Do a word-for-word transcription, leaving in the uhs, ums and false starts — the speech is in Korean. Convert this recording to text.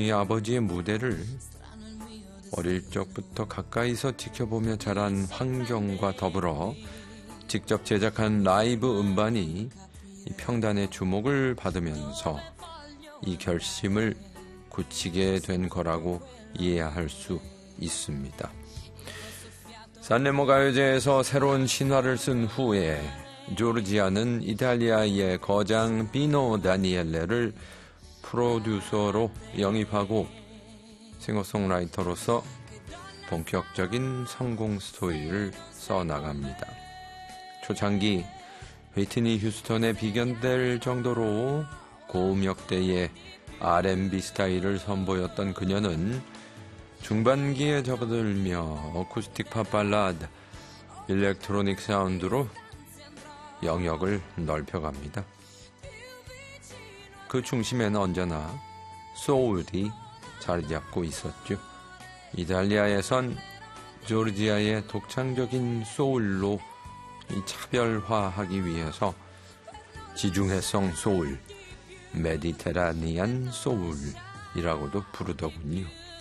이 아버지의 무대를 어릴 적부터 가까이서 지켜보며 자란 환경과 더불어 직접 제작한 라이브 음반이 이 평단의 주목을 받으면서 이 결심을 굳히게 된 거라고 이해할 수 있습니다. 산레모 가요제에서 새로운 신화를 쓴 후에 조르지아는 이탈리아의 거장 비노 다니엘레를 프로듀서로 영입하고 싱어송라이터로서 본격적인 성공 스토리를 써나갑니다. 초창기 휘트니 휴스턴에 비견될 정도로 고음역대의 알앤비 스타일을 선보였던 그녀는 중반기에 접어들며 어쿠스틱 팝 발라드, 일렉트로닉 사운드로 영역을 넓혀갑니다. 그 중심에는 언제나 소울이 자리 잡고 있었죠. 이탈리아에선 조르지아의 독창적인 소울로 이 차별화하기 위해서 지중해성 소울, 메디테라니안 소울이라고도 부르더군요.